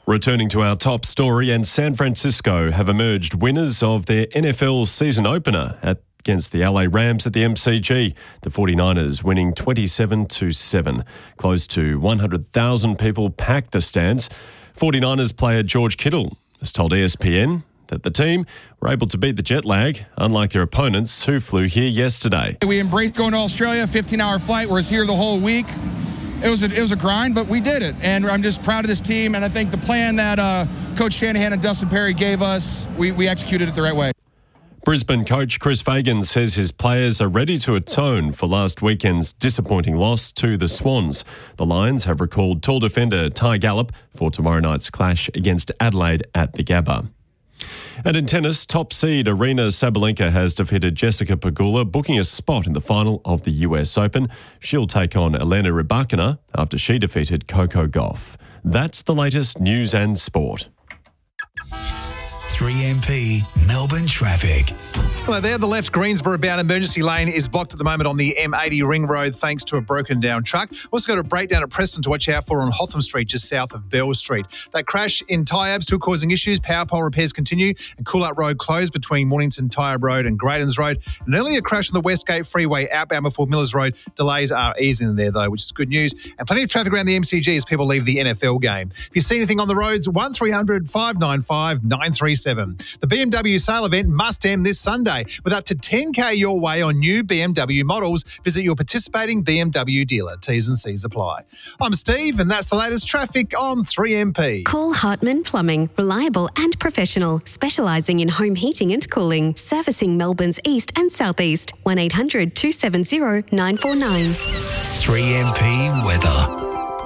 Returning to our top story, and San Francisco have emerged winners of their NFL season opener against the LA Rams at the MCG. The 49ers winning 27-7. Close to 100,000 people packed the stands. 49ers player George Kittle has told ESPN that the team were able to beat the jet lag, unlike their opponents who flew here yesterday. We embraced going to Australia, 15-hour flight. We're here the whole week. It was a grind, but we did it, and I'm just proud of this team, and I think the plan that Coach Shanahan and Dustin Perry gave us, we executed it the right way. Brisbane coach Chris Fagan says his players are ready to atone for last weekend's disappointing loss to the Swans. The Lions have recalled tall defender Ty Gallop for tomorrow night's clash against Adelaide at the Gabba. And in tennis, top seed Aryna Sabalenka has defeated Jessica Pegula, booking a spot in the final of the US Open. She'll take on Elena Rybakina after she defeated Coco Gauff. That's the latest news and sport. 3MP Melbourne traffic. Hello there. The left Greensboro-bound emergency lane is blocked at the moment on the M80 Ring Road thanks to a broken-down truck. We've also got a breakdown at Preston to watch out for on Hotham Street, just south of Bell Street. That crash in Tyab still causing issues. Power pole repairs continue, and Coolout Road closed between Mornington Tyab Road and Graydons Road. An earlier crash on the Westgate Freeway outbound before Millers Road. Delays are easing there, though, which is good news. And plenty of traffic around the MCG as people leave the NFL game. If you see anything on the roads, 1300 595 937. The BMW sale event must end this Sunday with up to $10,000 your way on new BMW models. Visit your participating BMW dealer. T's and C's apply. I'm Steve, and that's the latest traffic on 3MP. Call Hartman Plumbing, reliable and professional, specialising in home heating and cooling, servicing Melbourne's east and southeast. 1800 270 949. 3MP weather.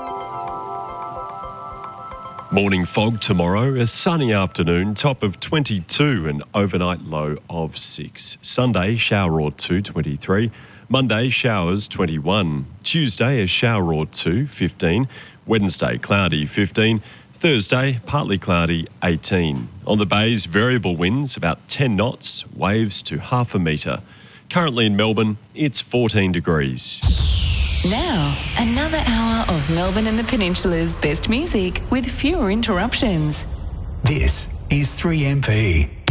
Morning fog tomorrow, a sunny afternoon, top of 22 and overnight low of 6. Sunday, shower or two, 23. Monday, showers, 21. Tuesday, a shower or two, 15. Wednesday, cloudy, 15. Thursday, partly cloudy, 18. On the bays, variable winds, about 10 knots, waves to half a metre. Currently in Melbourne, it's 14 degrees. Now, another hour of Melbourne and the Peninsula's best music with fewer interruptions. This is 3MP.